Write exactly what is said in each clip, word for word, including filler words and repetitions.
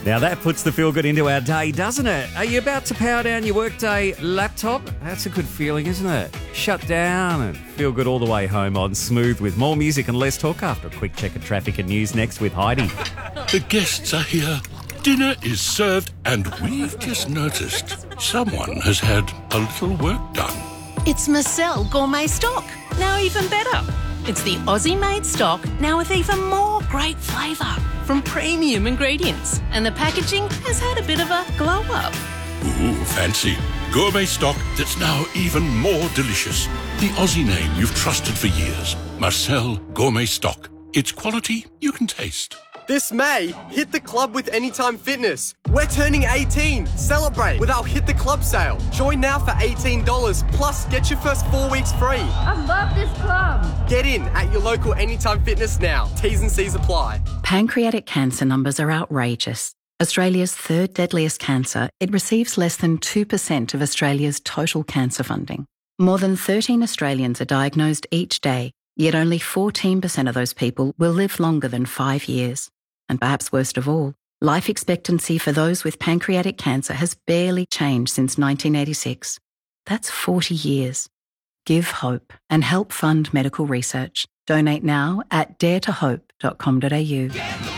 Now that puts the feel-good into our day, doesn't it? Are you about to power down your workday laptop? That's a good feeling, isn't it? Shut down and feel good all the way home on Smooth with more music and less talk after a quick check of traffic and news next with Heidi. The guests are here. Dinner is served and we've just noticed someone has had a little work done. It's Marcel Gourmet Stock, now even better. It's the Aussie-made stock, now with even more great flavour from premium ingredients. And the packaging has had a bit of a glow-up. Ooh, fancy. Gourmet stock that's now even more delicious. The Aussie name you've trusted for years. Marcel Gourmet Stock. It's quality you can taste. This May, hit the club with Anytime Fitness. We're turning eighteen. Celebrate with our Hit the Club sale. Join now for eighteen dollars, plus get your first four weeks free. I love this club. Get in at your local Anytime Fitness now. T's and C's apply. Pancreatic cancer numbers are outrageous. Australia's third deadliest cancer, it receives less than two percent of Australia's total cancer funding. More than thirteen Australians are diagnosed each day, yet only fourteen percent of those people will live longer than five years. And perhaps worst of all, life expectancy for those with pancreatic cancer has barely changed since nineteen eighty-six. That's forty years. Give hope and help fund medical research. Donate now at dare to hope dot com dot a u.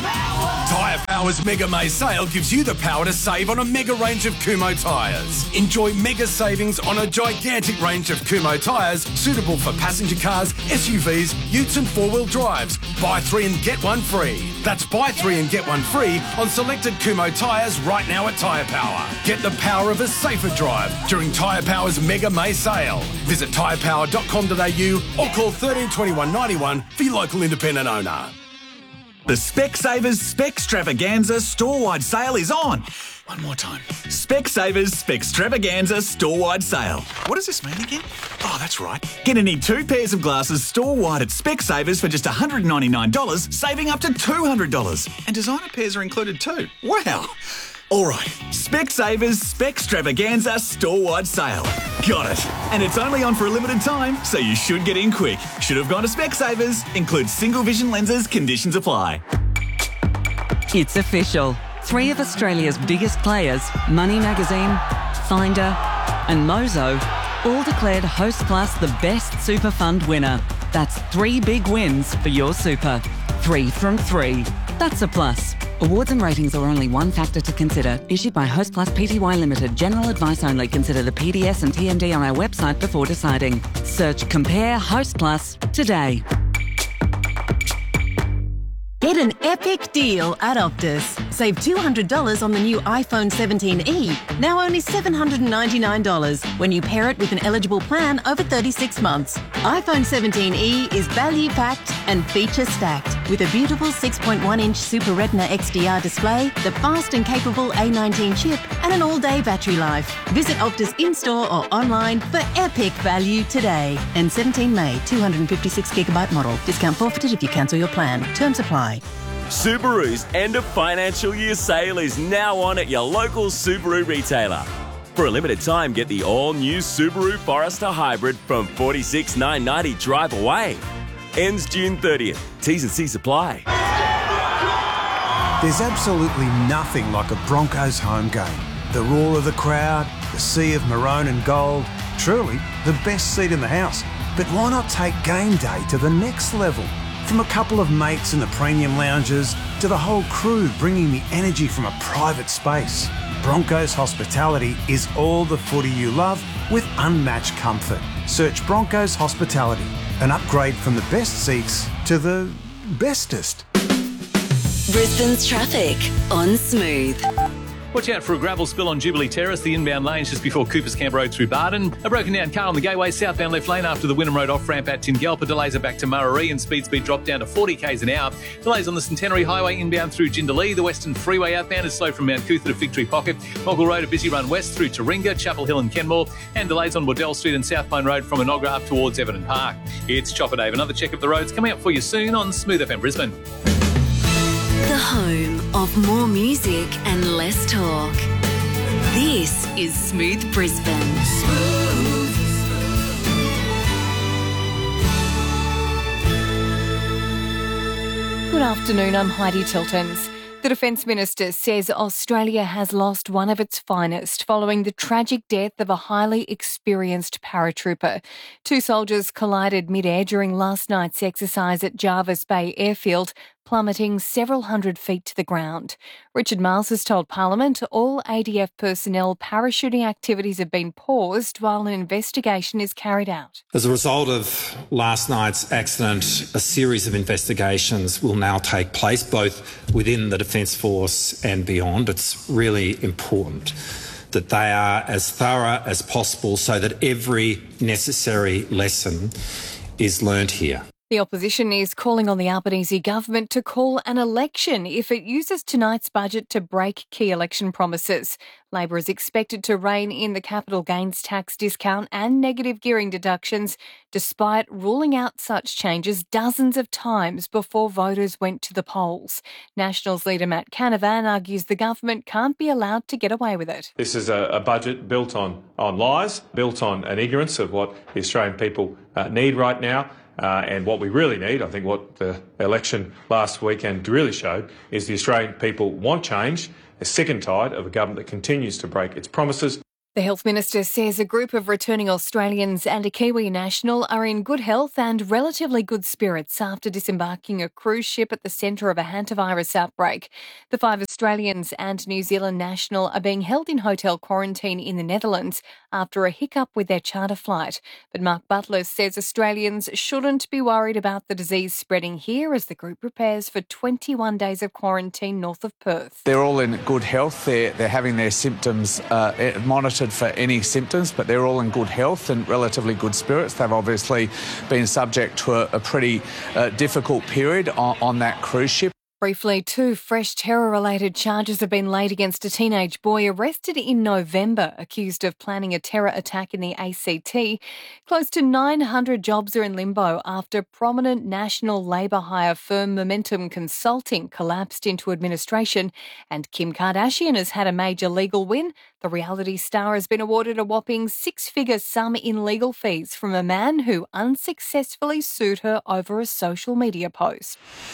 Tyre Power's Mega May sale gives you the power to save on a mega range of Kumho tyres. Enjoy mega savings on a gigantic range of Kumho tyres suitable for passenger cars, S U Vs, utes and four-wheel drives. Buy three and get one free. That's buy three and get one free on selected Kumho tyres right now at Tyre Power. Get the power of a safer drive during Tyre Power's Mega May sale. Visit tyre power dot com dot a u or call thirteen twenty-one ninety-one for your local independent owner. The Specsavers Specstravaganza store-wide sale is on. One more time. Specsavers Specstravaganza store-wide sale. What does this mean again? Oh, that's right. Get any two pairs of glasses store-wide at Specsavers for just one hundred ninety-nine dollars, saving up to two hundred dollars. And designer pairs are included too. Wow. All right, Specsavers Specstravaganza store-wide sale. Got it. And it's only on for a limited time, so you should get in quick. Should have gone to Specsavers. Includes single vision lenses, conditions apply. It's official. Three of Australia's biggest players, Money Magazine, Finder and Mozo, all declared Hostplus the best super fund winner. That's three big wins for your super. Three from three. That's a plus. Awards and ratings are only one factor to consider. Issued by Hostplus Pty Limited. General advice only. Consider the P D S and T M D on our website before deciding. Search Compare Hostplus today. Get an epic deal at Optus. Save two hundred dollars on the new iPhone seventeen e, now only seven hundred ninety-nine dollars when you pair it with an eligible plan over thirty-six months. iPhone seventeen e is value-packed and feature-stacked with a beautiful six point one inch Super Retina X D R display, the fast and capable A nineteen chip and an all-day battery life. Visit Optus in-store or online for epic value today. And seventeen May, two hundred fifty-six gigabyte model. Discount forfeited if you cancel your plan. Terms apply. Subaru's end of financial year sale is now on at your local Subaru retailer. For a limited time, get the all-new Subaru Forester Hybrid from forty-six thousand nine hundred ninety dollars drive away. Ends June thirtieth. T's and C's apply. There's absolutely nothing like a Broncos home game. The roar of the crowd, the sea of maroon and gold, truly the best seat in the house. But why not take game day to the next level? From a couple of mates in the premium lounges to the whole crew bringing the energy from a private space. Broncos Hospitality is all the footy you love with unmatched comfort. Search Broncos Hospitality, an upgrade from the best seats to the bestest. Brisbane's traffic on Smooth. Watch out for a gravel spill on Jubilee Terrace, the inbound lanes just before Coopers Camp Road through Barden. A broken down car on the Gateway, southbound left lane after the Wynnum Road off-ramp at Tingalpa. Delays are back to Murray and speed speed dropped down to forty k's an hour. Delays on the Centenary Highway inbound through Jindalee. The Western Freeway outbound is slow from Mount Cootha to Victory Pocket. Mogul Road a busy run west through Taringa, Chapel Hill and Kenmore. And delays on Waddell Street and South Pine Road from Enoggera up towards Everton Park. It's Chopper Dave. Another check of the roads coming up for you soon on Smooth F M Brisbane. The home of more music and less talk. This is Smooth Brisbane. Smooth. Good afternoon, I'm Heidi Tiltons. The Defence Minister says Australia has lost one of its finest following the tragic death of a highly experienced paratrooper. Two soldiers collided mid-air during last night's exercise at Jervis Bay Airfield, plummeting several hundred feet to the ground. Richard Marles has told Parliament all A D F personnel parachuting activities have been paused while an investigation is carried out. As a result of last night's accident, a series of investigations will now take place, both within the Defence Force and beyond. It's really important that they are as thorough as possible so that every necessary lesson is learnt here. The opposition is calling on the Albanese government to call an election if it uses tonight's budget to break key election promises. Labor is expected to rein in the capital gains tax discount and negative gearing deductions, despite ruling out such changes dozens of times before voters went to the polls. Nationals leader Matt Canavan argues the government can't be allowed to get away with it. This is a, a budget built on, on lies, built on an ignorance of what the Australian people uh, need right now. Uh, and what we really need, I think what the election last weekend really showed, is the Australian people want change. They're sick and tired of a government that continues to break its promises. The Health Minister says a group of returning Australians and a Kiwi national are in good health and relatively good spirits after disembarking a cruise ship at the centre of a hantavirus outbreak. The five Australians and New Zealand national are being held in hotel quarantine in the Netherlands after a hiccup with their charter flight. But Mark Butler says Australians shouldn't be worried about the disease spreading here as the group prepares for twenty-one days of quarantine north of Perth. They're all in good health. They're, they're having their symptoms uh, monitored for any symptoms, but they're all in good health and relatively good spirits. They've obviously been subject to a, a pretty uh, difficult period on, on that cruise ship. Briefly, two fresh terror-related charges have been laid against a teenage boy arrested in November, accused of planning a terror attack in the A C T. Close to nine hundred jobs are in limbo after prominent national labour hire firm Momentum Consulting collapsed into administration, and Kim Kardashian has had a major legal win. The reality star has been awarded a whopping six-figure sum in legal fees from a man who unsuccessfully sued her over a social media post.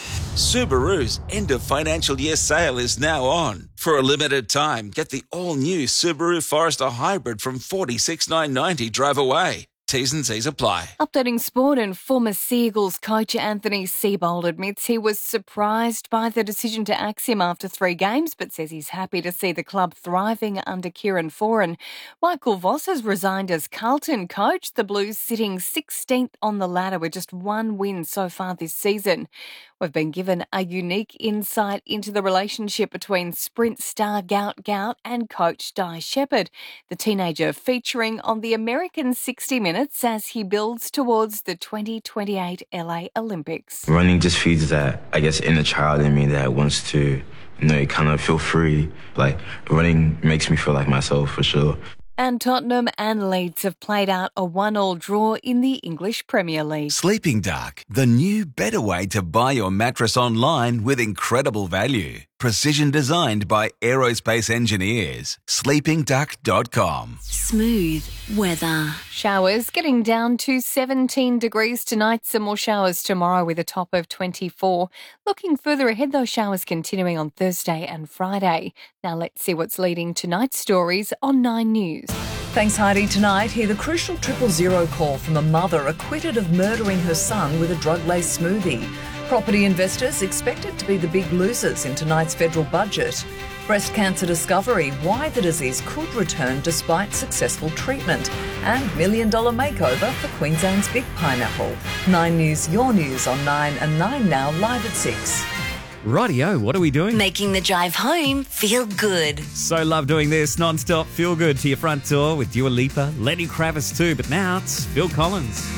Subaru's end of financial year sale is now on. For a limited time, get the all-new Subaru Forester Hybrid from forty-six thousand nine hundred ninety dollars drive away. T's and C's apply. Updating sport, and former Sea Eagles coach Anthony Seibold admits he was surprised by the decision to axe him after three games, but says he's happy to see the club thriving under Kieran Foran. Michael Voss has resigned as Carlton coach, the Blues sitting sixteenth on the ladder with just one win so far this season. We've been given a unique insight into the relationship between Sprint star Gout Gout and coach Di Shepherd, the teenager featuring on the American sixty minutes as he builds towards the twenty twenty-eight L A Olympics. Running just feeds that, I guess, inner child in me that wants to, you know, kind of feel free. Like, running makes me feel like myself, for sure. And Tottenham and Leeds have played out a one-all draw in the English Premier League. Sleeping Dark, the new better way to buy your mattress online with incredible value. Precision designed by aerospace engineers. sleeping duck dot com. Smooth weather. Showers getting down to seventeen degrees tonight. Some more showers tomorrow with a top of twenty-four. Looking further ahead, those showers continuing on Thursday and Friday. Now let's see what's leading tonight's stories on Nine News. Thanks, Heidi. Tonight, hear the crucial triple zero call from a mother acquitted of murdering her son with a drug-laced smoothie. Property investors expected to be the big losers in tonight's federal budget. Breast cancer discovery, why the disease could return despite successful treatment. And million dollar makeover for Queensland's Big Pineapple. Nine News, your news on Nine and Nine Now, live at six. Rightio, what are we doing? Making the drive home feel good. So love doing this, non-stop, feel good to your front door with Dua Lipa, Lenny Kravitz too, but now it's Phil Collins.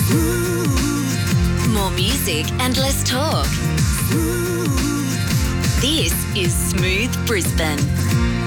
More music and less talk. This is Smooth Brisbane.